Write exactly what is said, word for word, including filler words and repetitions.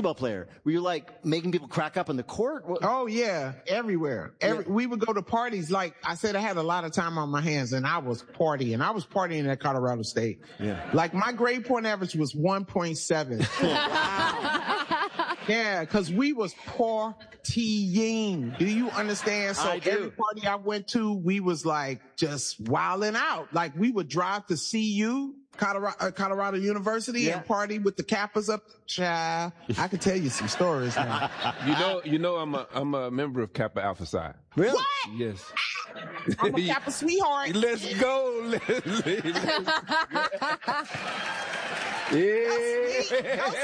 basketball player? Were you like making people crack up on the court? What? Oh yeah, everywhere. Every, yeah. We would go to parties. Like I said, I had a lot of time on my hands and I was partying. I was partying at Colorado State. Yeah. Like my grade point average was one point seven. Wow. Yeah, cause we was partying. Do you understand? So every party I went to, we was like just wilding out. Like we would drive to C U, Colorado, uh, Colorado University, yeah. and party with the Kappas up. Child, I could tell you some stories now. You know, you know, I'm a, I'm a member of Kappa Alpha Psi. Really? What? Yes. I'm a Kappa sweetheart. Let's go, Leslie. Let's go. Yeah.